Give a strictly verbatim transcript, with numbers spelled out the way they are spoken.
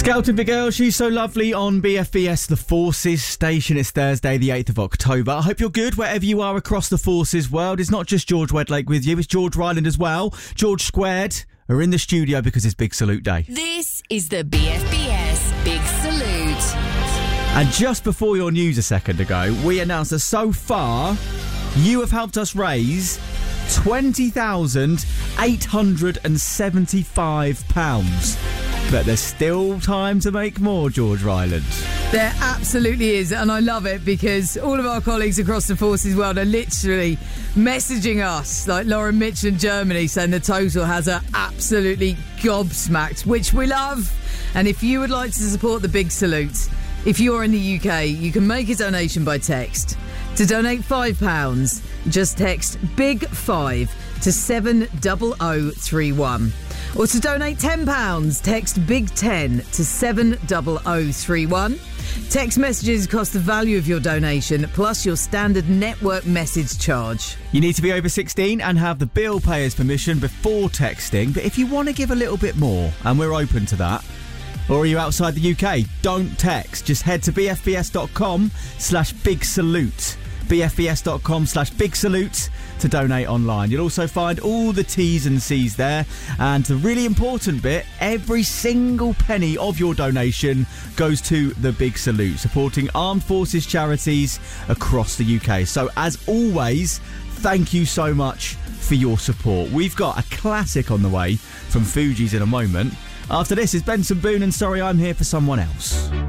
Skelton Big Girl, she's so lovely on B F B S The Forces station. It's Thursday the eighth of October. I hope you're good wherever you are across the Forces world. It's not just George Wedlake with you, it's George Ryland as well. George Squared are in the studio because it's Big Salute Day. This is the B F B S Big Salute. And just before your news a second ago, we announced that so far you have helped us raise twenty thousand eight hundred seventy-five pounds. But there's still time to make more, George Ryland. There absolutely is, and I love it because all of our colleagues across the Forces world are literally messaging us, like Lauren Mitch in Germany, saying the total has her absolutely gobsmacked, which we love. And if you would like to support the Big Salute, if you're in the U K, you can make a donation by text. To donate five pounds, just text Big five to seven zero zero three one. Or to donate ten pounds, text Big ten to seven zero zero three one. Text messages cost the value of your donation plus your standard network message charge. You need to be over sixteen and have the bill payer's permission before texting. But if you want to give a little bit more, and we're open to that, or are you outside the U K, don't text. Just head to bfbs.com slash big salute. bfbs.com slash big salute to donate online. You'll also find all the T's and C's there. And the really important bit, every single penny of your donation goes to the Big Salute, supporting armed forces charities across the U K. So as always, thank you so much for your support. We've got a classic on the way from Fugees in a moment. After this is Benson Boone and Sorry I'm Here for Someone Else.